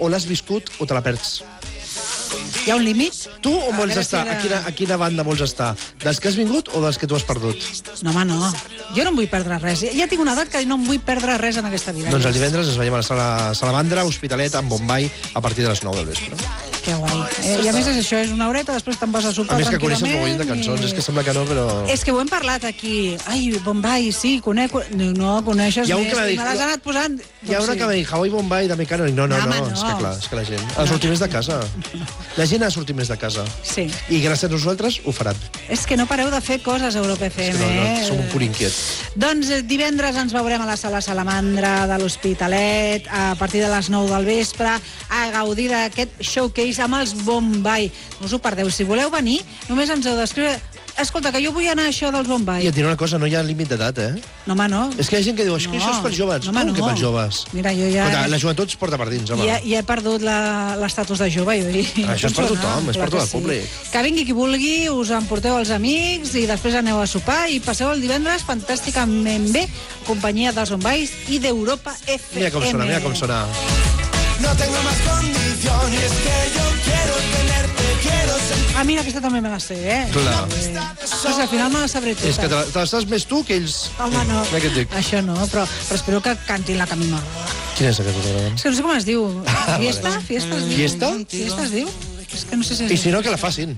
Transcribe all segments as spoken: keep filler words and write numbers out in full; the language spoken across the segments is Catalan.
o l'has viscut o te la perds. Hi ha un límit? Tu on vols estar? A quina, a quina banda vols estar? Dels que has vingut o dels que tu has perdut? No, home, no. Jo no em vull perdre res. Ja tinc una edat que no em vull perdre res en aquesta vida. Doncs el divendres ens veiem a la sala Salamandra, Hospitalet, amb Bombay, a partir de les nou del vespre. Que guai. Eh, I a més és això, és una horeta, després te'n vas a sopar A més que coneixes tranquil·lament. mogollon de cançons, i... és que sembla que no, però... És que ho hem parlat aquí. Ai, Bombay, sí, conec... No, no coneixes Hi ha un més. que m'ha dit- Me l'has anat posant... Hi ha una que m'ha dit Hawaii, Bombay, de Mecano. No, no, No, no, home, no. és que clar, és que la gent ha de sortir més de casa. La gent ha de sortir més de casa. Sí. I gràcies a nosaltres ho faran. És que no pareu de fer coses a Europa F M, És que no, no, eh? som un pur inquiet. Doncs eh, divendres ens veurem a la sala Salamandra de l'Hospitalet a partir de les nou del vespre a gaudir d'aquest showcase amb els Bombay. No us ho perdeu. Si voleu venir, només ens heu d'escriure... Escolta, que jo vull anar a això dels Bombay. I et diré una cosa, no hi ha límit d'edat, eh? No, home, no. És que hi ha gent que diu, és que No. això és pels joves. No, home, Com que no. pels joves? Mira, jo ja... Escolta, la joventut es porta per dins, home. Ja, ja he perdut la- l'estatus de jove, jo dic. Això és per Penso, tothom, no, és clar per tot que el públic. Que vingui qui vulgui, us emporteu els amics i després aneu a sopar i passeu el divendres fantàsticament bé, en companyia dels Bombais i d'Europa F M. Mira com sona, mira com sona. No tengo más condiciones que yo quiero tenerte, quiero sentir. Ah, mira, aquesta també me la sé, eh? Clar. Pues al final me la sabré tota. És que te la- te la saps més tu que ells. Home, no. Mira què et dic. Això no, però, però espero que cantin la Camino. Quin és aquest que t'agrada? És que no sé com es diu. Fiesta? Fiesta es diu? Fiesta? Fiesta es diu? És que no sé si I es si no, que la facin.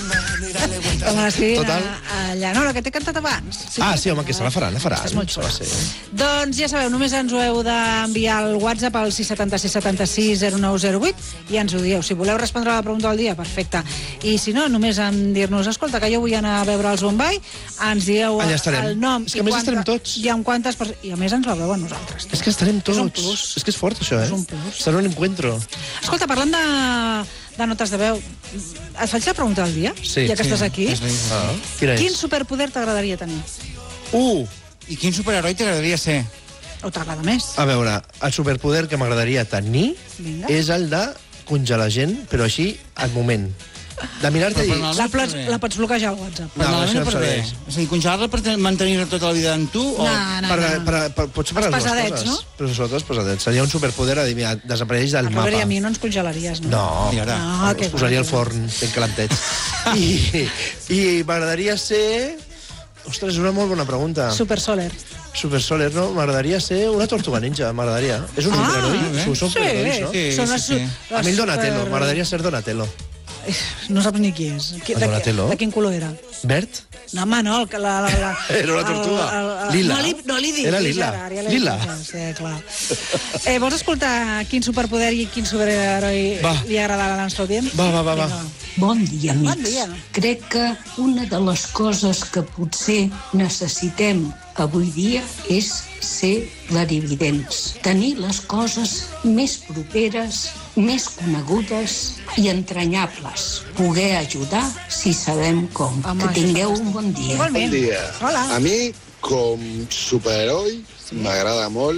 Com l'escrivin Total. allà. No, la que t'he cantat abans. Sí, Ah, sí, home, que se la faran, la faran. És molt xula. Sí. Doncs ja sabeu, només ens ho heu d'enviar al WhatsApp al sis setanta sis setanta sis zero nou zero vuit i ens ho dieu. Si voleu respondre a la pregunta del dia, perfecte. I si no, només en dir-nos, escolta, que jo vull anar a veure els Bombay, ens dieu Allà estarem. el nom. És que i a més quanta- estarem tots. I amb quantes persones... I a més ens la veu a nosaltres. És que estarem tots. És un plus. És que és fort, això, eh? És un plus. Serà un encuentro. Escolta, parlant de, de notes de veu, et faig la pregunta del dia? Sí. Ja que Sí. estàs aquí. Ah, quina Quin és? superpoder t'agradaria tenir? Uh! I quin superheroi t'agradaria ser? O t'agrada més? A veure, el superpoder que m'agradaria tenir Vinga. és el de congelar gent, però així, al moment. De mirar-te i dir... La pots, la pots bloquejar al WhatsApp. No, No, això no no per bé. serveix. És a dir, congelar-la per ten- mantenir-la tota la vida amb tu o... No, no, Per, no. per, per, pot ser per Els les dues pesadets, coses. no? Però sobretot els pesadets. Seria un superpoder a dir, mira, desapareix del A Robert mapa. i a mi no ens congelaries, no? No, I ara? No, us que posaria va, al forn ben calentets. I, i m'agradaria ser... Ostres, és una molt bona pregunta. Super Soler. Super Soler, no? M'agradaria ser una tortuga ninja, m'agradaria. És un Ah, superheroi? bé. Són superherois, no? Sí, Són sí, les sí. su- A mi el les Donatello, super- m'agradaria ser Donatello. No saps ni qui és. Qui, El de, Donatello? de quin color era? Verd? No, home, no. El, que la, la, la, Era una tortuga. el- el- el- Lila. No li, no li diguis, Era lila. ara, ja l'he Lila. dit. Sí, clar. Eh, vols escoltar quin superpoder i quin superheroi Va. li agrada a la nostra audient? Va, va, va, va. Vinga. Bon dia, amics. Bon dia. Crec que una de les coses que potser necessitem avui dia és ser clarividents. Tenir les coses més properes, més conegudes i entranyables. Poder ajudar si sabem com. Home, que això tingueu és un bon dia. Igualment. Bon dia. Hola. A mi, com superheroi, m'agrada molt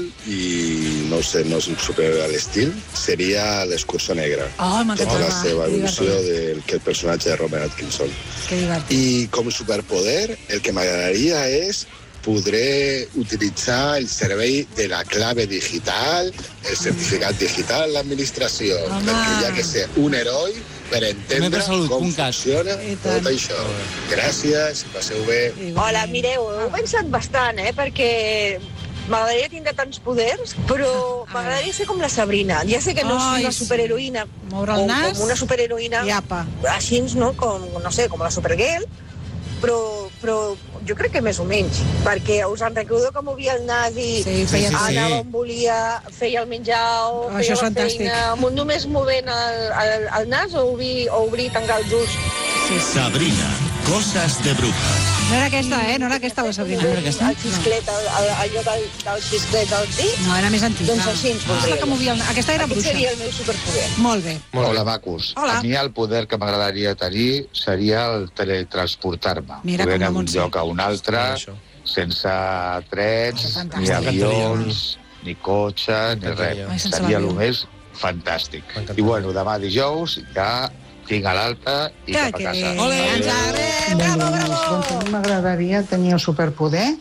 i no sé, no és un superheroi a l'estil, seria l'Escurçó Negre. Oh, Tota la m'encanta. seva Que evolució divertit. d'aquest personatge de Robert Atkinson. Que divertit. I com superpoder, el que m'agradaria és podré utilitzar el servei de la clave digital, el certificat digital a l'administració, Home. perquè hi ha que ser un heroi per entendre Metrosalut com punt cat. funciona I tant. tot això. Gràcies, passeu bé. Hola, mireu, ho he pensat bastant, eh, perquè m'agradaria tindre tants poders, però m'agradaria ser com la Sabrina. Ja sé que no Ai, és una sí. superheroïna, Moure el o nas com una superheroïna, i apa. així, no? Com, no sé, com la Supergirl, però, però jo crec que més o menys, perquè us en recordo que movia el nas i Sí, feia... sí, sí. anava on volia, feia el menjar o Oh, feia això és la fantàstic. feina, amb només movent el, el, el nas o obrir, o obrir i tancar els ulls. Sí, sí. Sabrina, cosas de brujas. No era aquesta, eh? No era aquesta la Sabrina. No era aquesta? El xisclet, el, el, allò del, del xisclet del dit, No, era més antiga. doncs així ens Ah, la voldria. que movia el... Aquesta era Aquest bruixa. seria el meu superpoder. Molt bé. Hola, macos. Hola. A mi el poder que m'agradaria tenir seria el teletransportar-me. Mira Poder com va anar d'un Montse. lloc a un altre, Això. sense trens, Això és fantàstic. ni M'encantaria. avions, ni cotxe, ni M'encantaria. Ai, res. sense Seria l'avió. el més fantàstic. M'encantaria. I bueno, demà dijous ja tinc a l'alta i Que, cap a que... casa. Ens agrada. Bravo, bravo. Doncs a mi m'agradaria tenir el superpoder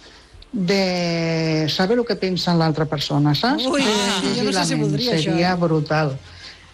de saber el que pensa l'altra persona, saps? Ui, Ah, jo no sé si voldria això. Seria brutal.